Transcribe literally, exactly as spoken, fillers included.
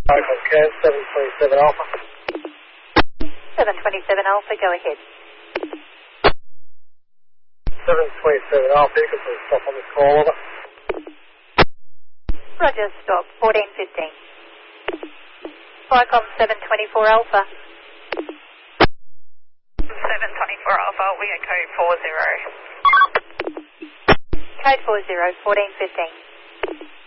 Okay, seven twenty-seven Alpha. seven twenty-seven Alpha, go ahead. seven twenty-seven Alpha, you can please stop on this call, over. Roger, stop, fourteen fifteen. Vicom seven twenty-four Alpha. seven twenty-four Alpha, we are code four zero. Code four zero, fourteen fifteen.